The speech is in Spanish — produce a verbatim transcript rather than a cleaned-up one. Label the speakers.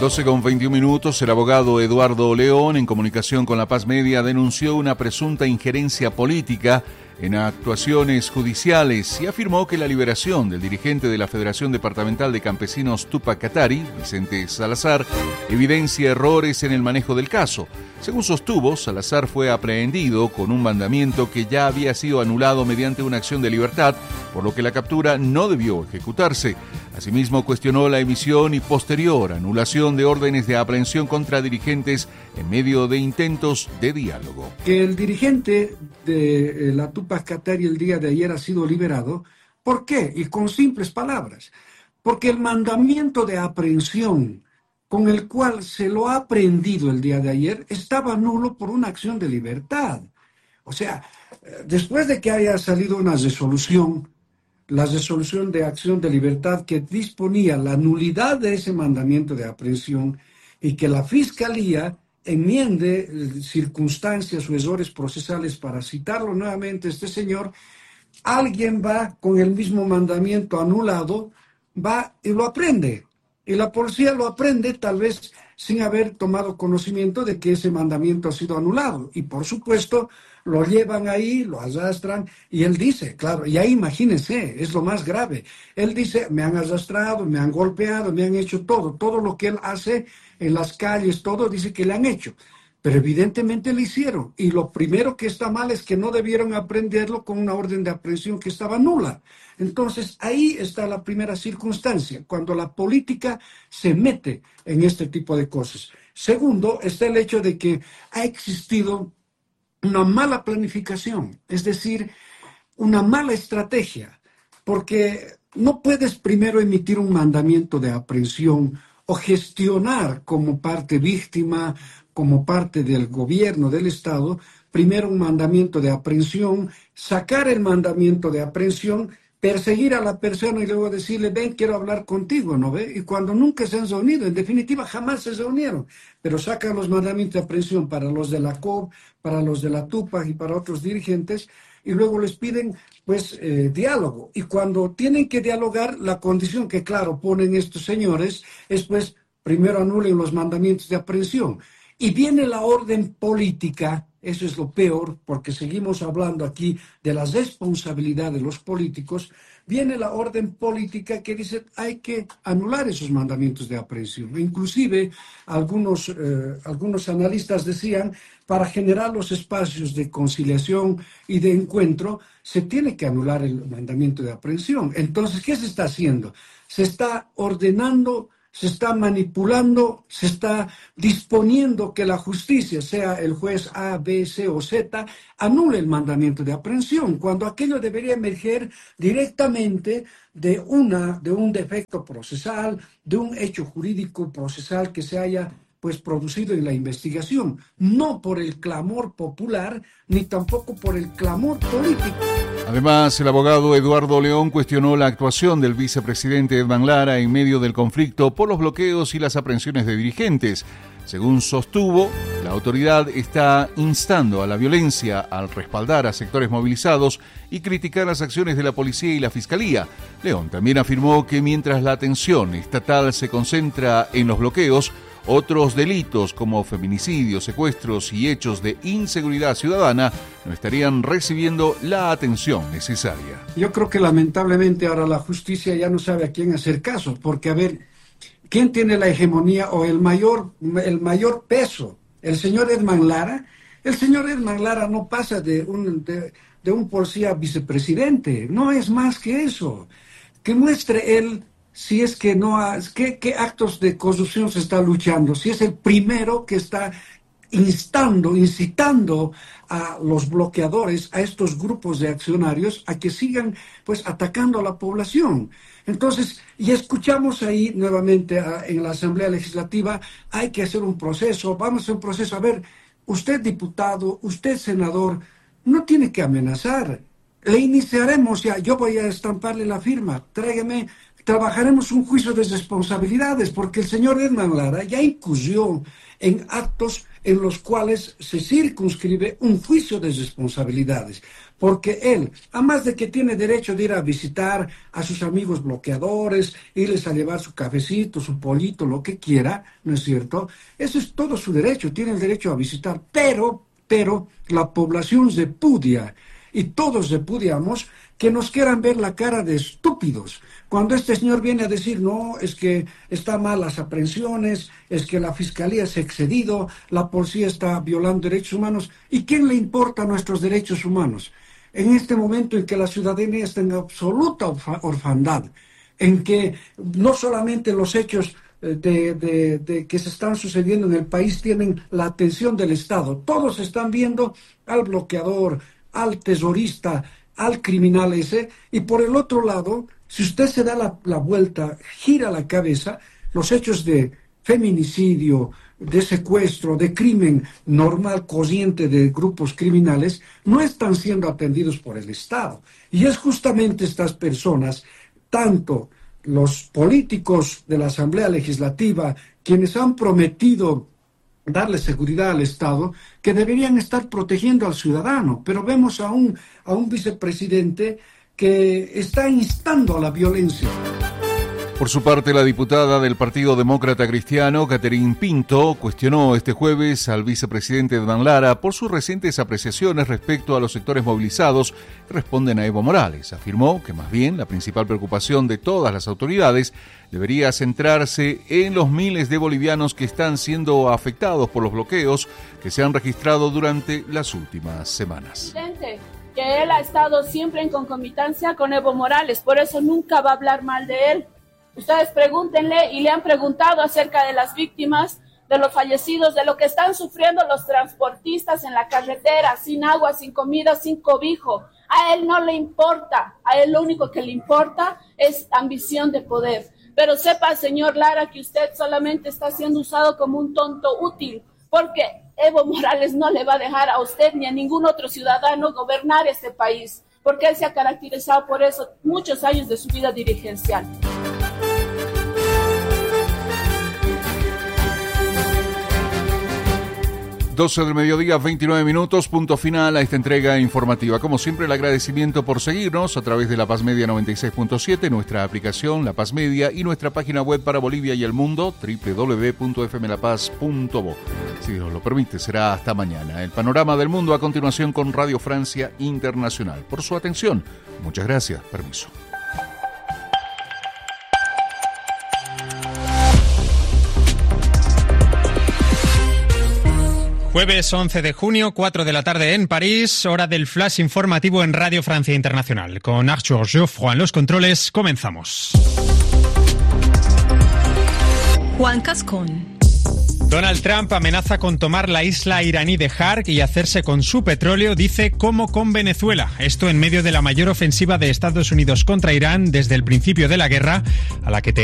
Speaker 1: doce con veintiún minutos, el abogado Eduardo León, en comunicación con La Paz Media, denunció una presunta injerencia política en actuaciones judiciales y afirmó que la liberación del dirigente de la Federación Departamental de Campesinos Tupac Katari, Vicente Salazar, evidencia errores en el manejo del caso. Según sostuvo, Salazar fue aprehendido con un mandamiento que ya había sido anulado mediante una acción de libertad, por lo que la captura no debió ejecutarse. Asimismo, cuestionó la emisión y posterior anulación de órdenes de aprehensión contra dirigentes en medio de intentos de diálogo.
Speaker 2: Que el dirigente de la Tupac Katari el día de ayer ha sido liberado. ¿Por qué? Y con simples palabras. Porque el mandamiento de aprehensión con el cual se lo ha aprehendido el día de ayer estaba nulo por una acción de libertad. O sea, después de que haya salido una resolución, la resolución de acción de libertad que disponía la nulidad de ese mandamiento de aprehensión y que la Fiscalía enmiende circunstancias o errores procesales para citarlo nuevamente este señor, alguien va con el mismo mandamiento anulado, va y lo aprende. Y la policía lo aprende tal vez sin haber tomado conocimiento de que ese mandamiento ha sido anulado. Y por supuesto lo llevan ahí, lo arrastran y él dice, claro, y ahí imagínense, es lo más grave. Él dice, me han arrastrado, me han golpeado, me han hecho todo, todo lo que él hace en las calles, todo dice que le han hecho. Pero evidentemente le hicieron. Y lo primero que está mal es que no debieron aprenderlo con una orden de aprehensión que estaba nula. Entonces, ahí está la primera circunstancia, cuando la política se mete en este tipo de cosas. Segundo, está el hecho de que ha existido una mala planificación, es decir, una mala estrategia, porque no puedes primero emitir un mandamiento de aprehensión o gestionar como parte víctima, como parte del gobierno del Estado, primero un mandamiento de aprehensión, sacar el mandamiento de aprehensión, perseguir a la persona y luego decirle, ven, quiero hablar contigo, ¿no ve? Y cuando nunca se han reunido, en definitiva, jamás se reunieron, pero sacan los mandamientos de aprehensión para los de la C O B, para los de la Tupac y para otros dirigentes, y luego les piden, pues, eh, diálogo. Y cuando tienen que dialogar, la condición que, claro, ponen estos señores es, pues, primero anulen los mandamientos de aprehensión. Y viene la orden política, eso es lo peor, porque seguimos hablando aquí de la responsabilidad de los políticos, viene la orden política que dice hay que anular esos mandamientos de aprehensión. Inclusive algunos, eh, algunos analistas decían, para generar los espacios de conciliación y de encuentro, se tiene que anular el mandamiento de aprehensión. Entonces, ¿qué se está haciendo? Se está ordenando, se está manipulando, se está disponiendo que la justicia, sea el juez A, B, C o Z, anule el mandamiento de aprehensión, cuando aquello debería emerger directamente de, una, de un defecto procesal, de un hecho jurídico procesal que se haya pues producido en la investigación, no por el clamor popular, ni tampoco por el clamor político.
Speaker 1: Además, el abogado Eduardo León cuestionó la actuación del vicepresidente Edman Lara en medio del conflicto por los bloqueos y las aprehensiones de dirigentes. Según sostuvo, la autoridad está instando a la violencia al respaldar a sectores movilizados y criticar las acciones de la policía y la fiscalía. León también afirmó que mientras la atención estatal se concentra en los bloqueos, otros delitos como feminicidios, secuestros y hechos de inseguridad ciudadana no estarían recibiendo la atención necesaria.
Speaker 2: Yo creo que lamentablemente ahora la justicia ya no sabe a quién hacer caso, porque a ver, ¿quién tiene la hegemonía o el mayor, el mayor peso? ¿El señor Edman Lara? El señor Edman Lara no pasa de un, de, de un policía vicepresidente, no es más que eso. Que muestre él si es que no ha, ¿qué, qué actos de corrupción se está luchando, si es el primero que está instando, incitando a los bloqueadores, a estos grupos de accionarios, a que sigan pues atacando a la población. Entonces, y escuchamos ahí nuevamente a, en la Asamblea Legislativa, hay que hacer un proceso, vamos a hacer un proceso, a ver, usted diputado, usted senador, no tiene que amenazar. Le iniciaremos ya, yo voy a estamparle la firma, tráigame trabajaremos un juicio de responsabilidades, porque el señor Edman Lara ya incurrió en actos en los cuales se circunscribe un juicio de responsabilidades, porque él, además de que tiene derecho de ir a visitar a sus amigos bloqueadores, irles a llevar su cafecito, su pollito, lo que quiera, ¿no es cierto? Eso es todo su derecho, tiene el derecho a visitar, pero, pero la población repudia, y todos repudiamos, que nos quieran ver la cara de estúpidos. Cuando este señor viene a decir, no, es que está mal las aprehensiones, es que la fiscalía se ha excedido, la policía está violando derechos humanos. ¿Y quién le importa nuestros derechos humanos? En este momento en que la ciudadanía está en absoluta orfandad, en que no solamente los hechos de, de, de que se están sucediendo en el país tienen la atención del Estado, todos están viendo al bloqueador, al terrorista, al criminal ese, y por el otro lado, si usted se da la, la vuelta, gira la cabeza, los hechos de feminicidio, de secuestro, de crimen normal, corriente de grupos criminales, no están siendo atendidos por el Estado. Y es justamente estas personas, tanto los políticos de la Asamblea Legislativa, quienes han prometido darle seguridad al Estado, que deberían estar protegiendo al ciudadano, pero vemos a un, a un vicepresidente que está instando a la violencia.
Speaker 1: Por su parte, la diputada del Partido Demócrata Cristiano, Catherine Pinto, cuestionó este jueves al vicepresidente Edman Lara por sus recientes apreciaciones respecto a los sectores movilizados que responden a Evo Morales. Afirmó que más bien la principal preocupación de todas las autoridades debería centrarse en los miles de bolivianos que están siendo afectados por los bloqueos que se han registrado durante las últimas semanas.
Speaker 3: Que él ha estado siempre en concomitancia con Evo Morales, por eso nunca va a hablar mal de él. Ustedes pregúntenle y le han preguntado acerca de las víctimas, de los fallecidos, de lo que están sufriendo los transportistas en la carretera, sin agua, sin comida, sin cobijo. A él no le importa, a él lo único que le importa es ambición de poder. Pero sepa, señor Lara, que usted solamente está siendo usado como un tonto útil, porque Evo Morales no le va a dejar a usted ni a ningún otro ciudadano gobernar este país, porque él se ha caracterizado por eso muchos años de su vida dirigencial.
Speaker 1: doce del mediodía, veintinueve minutos, punto final a esta entrega informativa. Como siempre, el agradecimiento por seguirnos a través de La Paz Media noventa y seis punto siete, nuestra aplicación La Paz Media y nuestra página web para Bolivia y el mundo, doble u doble u doble u punto f m la paz punto bo. Si Dios lo permite, será hasta mañana. El panorama del mundo a continuación con Radio Francia Internacional. Por su atención, muchas gracias. Permiso.
Speaker 4: Jueves once de junio, cuatro de la tarde en París, hora del flash informativo en Radio Francia Internacional. Con Arthur Geoffroy en los controles, comenzamos.
Speaker 5: Juan Cascón.
Speaker 4: Donald Trump amenaza con tomar la isla iraní de Hark y hacerse con su petróleo, dice, como con Venezuela. Esto en medio de la mayor ofensiva de Estados Unidos contra Irán desde el principio de la guerra, a la que